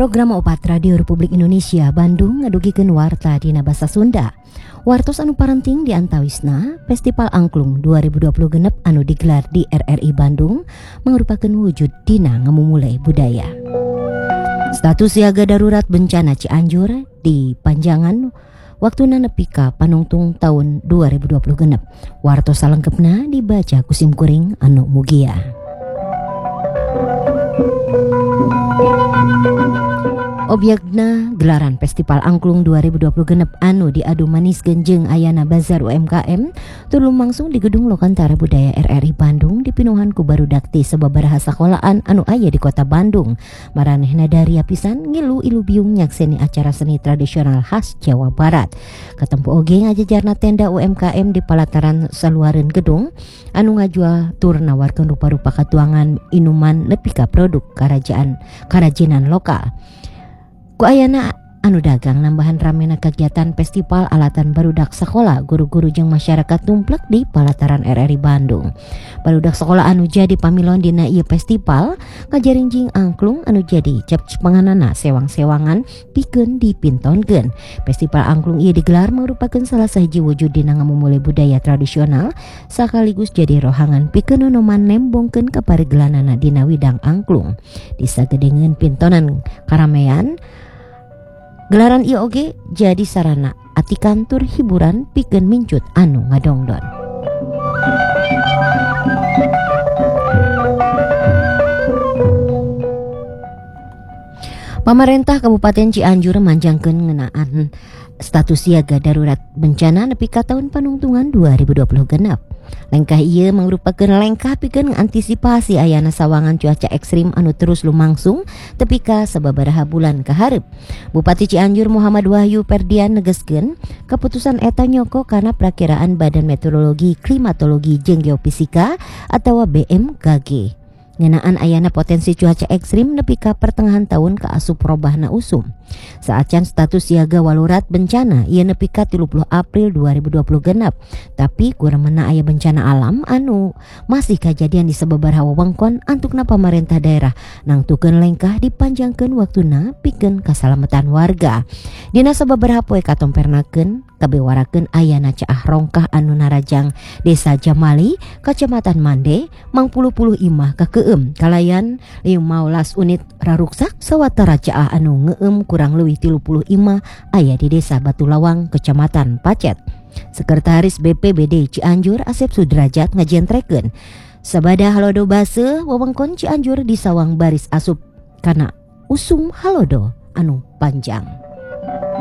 Program opat Radio Republik Indonesia Bandung ngadugikeun warta dina basa Sunda. Wartos anu parenting di antawisna Festival Angklung 2020 genep anu digelar di RRI Bandung merupakan wujud dina ngamumule budaya. Status siaga darurat bencana Cianjur di panjangan waktuna nepi ka panungtung tahun 2020 genep. Wartos salengkepna dibaca ku simkuring anu mugia. Obyekna gelaran Festival Angklung 2020 genep anu diadu manis genjeng ayana bazar UMKM tulung langsung di Gedung Lokantara Budaya RRI Bandung dipinuhan ku barudak ti sababaraha sakolaan anu aya di kota Bandung. Maranehna dari pisan ngilu ilu biung nyakseni acara seni tradisional khas Jawa Barat. Katempo oge ngajajarna tenda UMKM di palataran saluareun gedung anu ngajual tur nawarkeun rupa-rupa katuangan inuman nepi ka produk karajinan lokal. Ku ayana anu dagang nambahan ramena kegiatan festival alatan barudak sekolah guru-guru jeung masyarakat tumplek di palataran RRI Bandung. Barudak sekolah anu jadi pamilon dina ieu festival ngajarinjing angklung anu jadi cep-cepenganana sewang-sewangan pikeun dipintonkeun. Festival angklung ieu digelar merupakan salah sahiji wujud dina ngamumule budaya tradisional sakaligus jadi rohangan pikeun nonoman nembongkeun kaparegelanana dina widang angklung. Disagedengeun pintonan karamean gelaran ieu oge jadi sarana atikan tur hiburan pikeun mincut anu ngadongdon. Pamarentah Kabupaten Cianjur manjangkeun ngeunaan status siaga darurat bencana nepi ka taun panungtungan 2020 genep. Lengkah ieu merupakan lengkah pikeun antisipasi ayana sawangan cuaca ekstrim anu terus lumangsung tepi ka sababaraha bulan kaharep. Bupati Cianjur Muhammad Wahyu Perdian negeskeun keputusan eta nyoko kana prakiraan Badan Meteorologi, Klimatologi jeung Geofisika atawa BMKG. Ngeunaan ayana potensi cuaca ekstrim nepi ka pertengahan tahun ka asup robahna usum. Saacan status siaga walurat bencana ieu nepi ka 30 April 2020 genep. Tapi kuramana aya bencana alam anu masih kajadian di sababaraha wewengkon antukna pamarentah daerah nangtukeun lengkah dipanjangkeun waktuna pikeun kasalamatan warga. Dina sababaraha poe katompernakeun kabewarakeun ayana caah rongkah anu narajang Desa Jamali, Kacamatan Mande, mangpuluh-puluh imah kakeueum kalayan 15 unit raruksak sawatara caah anu ngeueum kurang leuwih 30 imah aya di Desa Batu Lawang, Kecamatan Pacet. Sekretaris BPBD Cianjur Asep Sudrajat ngajentrekeun sabada halodo base wewengkon Cianjur disawang baris asup kana usum halodo anu panjang.